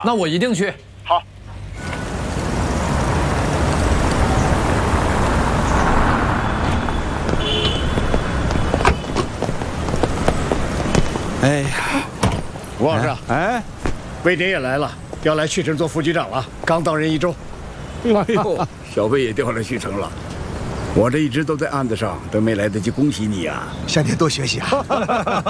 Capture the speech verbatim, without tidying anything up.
那我一定去。 好。 哎呀， 吴老师， 哎， 魏典也来了，要来旭城做副局长了，刚到任一周。 哎呦，小魏也调来旭城了。我这一直都在案子上，都没来得及恭喜你啊！ 向您多学习啊！